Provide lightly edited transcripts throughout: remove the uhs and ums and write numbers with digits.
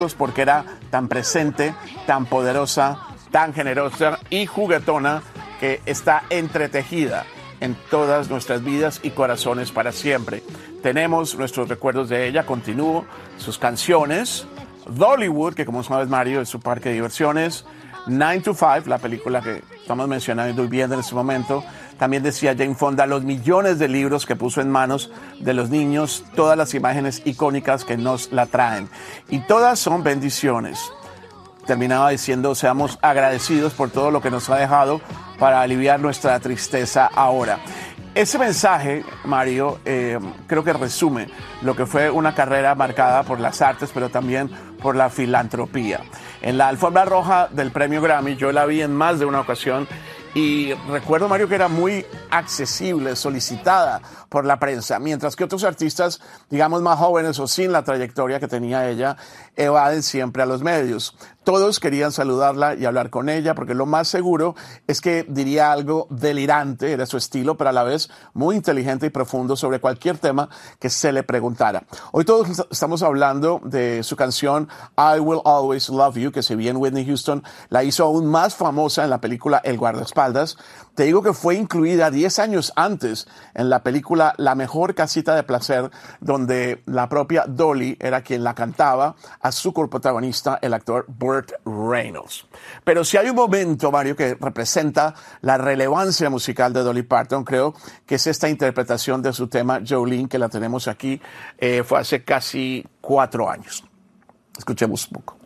porque era tan presente, tan poderosa, tan generosa y juguetona que está entretejida en todas nuestras vidas y corazones para siempre. Tenemos nuestros recuerdos de ella, continúo, sus canciones, Dollywood, que como sabes Mario es su parque de diversiones, 9 to 5, la película que estamos mencionando y viendo en este momento. También decía Jane Fonda, los millones de libros que puso en manos de los niños, todas las imágenes icónicas que nos la traen. Y todas son bendiciones. Terminaba diciendo, seamos agradecidos por todo lo que nos ha dejado para aliviar nuestra tristeza ahora. Ese mensaje, Mario, creo que resume lo que fue una carrera marcada por las artes, pero también por la filantropía. En la alfombra roja del premio Grammy, yo la vi en más de una ocasión y recuerdo, Mario, que era muy accesible, solicitada por la prensa, mientras que otros artistas, digamos más jóvenes o sin la trayectoria que tenía ella, evaden siempre a los medios. Todos querían saludarla y hablar con ella, porque lo más seguro es que diría algo delirante, era su estilo, pero a la vez muy inteligente y profundo sobre cualquier tema que se le preguntara. Hoy todos estamos hablando de su canción I Will Always Love You, que si bien Whitney Houston la hizo aún más famosa en la película El guardaespaldas, te digo que fue incluida 10 años antes en la película La mejor casita de placer, donde la propia Dolly era quien la cantaba a su coprotagonista, el actor Burt Reynolds. Pero si hay un momento, Mario, que representa la relevancia musical de Dolly Parton, creo que es esta interpretación de su tema Jolene, que la tenemos aquí, fue hace casi 4 años. Escuchemos un poco.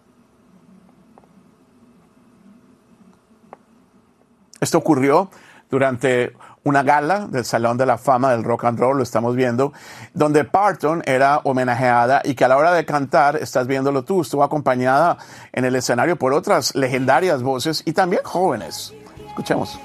Esto ocurrió durante una gala del Salón de la Fama del Rock and Roll, lo estamos viendo, donde Parton era homenajeada y que a la hora de cantar, estás viéndolo tú, estuvo acompañada en el escenario por otras legendarias voces y también jóvenes. Escuchemos.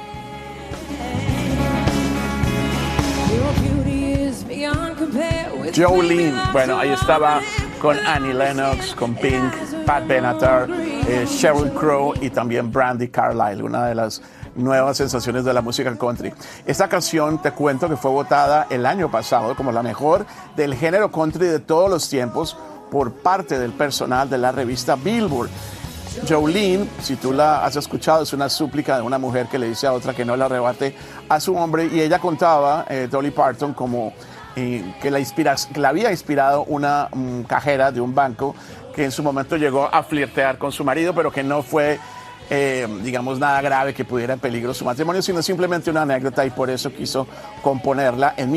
Jolene, bueno, ahí estaba con Annie Lennox, con Pink, Pat Benatar, Sheryl Crow y también Brandi Carlile, una de las nuevas sensaciones de la música country. Esta canción, te cuento que fue votada el año pasado como la mejor del género country de todos los tiempos por parte del personal de la revista Billboard. Jolene, si tú la has escuchado, es una súplica de una mujer que le dice a otra que no la arrebate a su hombre, y ella contaba, Dolly Parton, como que la había inspirado una cajera de un banco que en su momento llegó a flirtear con su marido, pero que no fue, digamos, nada grave que pudiera en peligro su matrimonio, sino simplemente una anécdota, y por eso quiso componerla. En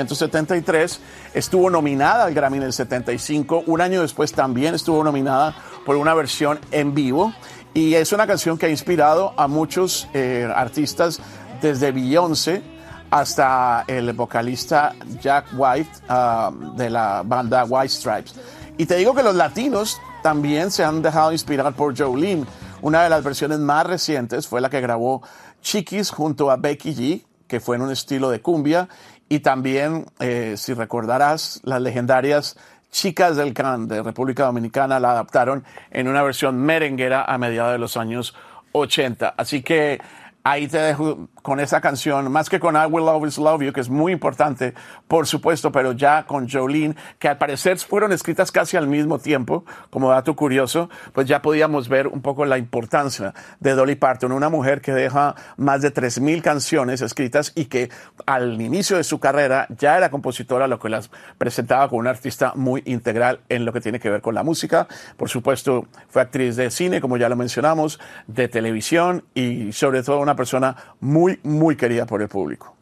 1973 estuvo nominada al Grammy en el 75, un año después también estuvo nominada por una versión en vivo, y es una canción que ha inspirado a muchos artistas, desde Beyoncé hasta el vocalista Jack White de la banda White Stripes. Y te digo que los latinos también se han dejado inspirar por Jolene. Una de las versiones más recientes fue la que grabó Chiquis junto a Becky G, que fue en un estilo de cumbia, y también, si recordarás, las legendarias Chicas del Can de República Dominicana la adaptaron en una versión merenguera a mediados de los años 80. Así que ahí te dejo con esa canción, más que con I Will Always Love You, que es muy importante, por supuesto, pero ya con Jolene, que al parecer fueron escritas casi al mismo tiempo, como dato curioso, pues ya podíamos ver un poco la importancia de Dolly Parton, una mujer que deja más de 3,000 canciones escritas y que al inicio de su carrera ya era compositora, lo que las presentaba como una artista muy integral en lo que tiene que ver con la música. Por supuesto, fue actriz de cine, como ya lo mencionamos, de televisión, y sobre todo una persona muy querida por el público.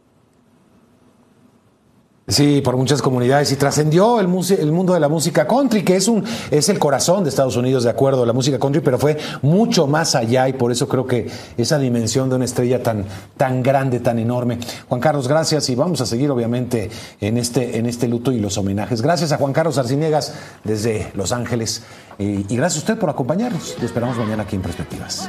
Sí, por muchas comunidades, y trascendió el mundo de la música country, que es el corazón de Estados Unidos, de acuerdo, la música country, pero fue mucho más allá, y por eso creo que esa dimensión de una estrella tan grande, tan enorme. Juan Carlos, gracias, y vamos a seguir obviamente en este luto y los homenajes. Gracias a Juan Carlos Arciniegas desde Los Ángeles, y gracias a usted por acompañarnos. Lo esperamos mañana aquí en Perspectivas.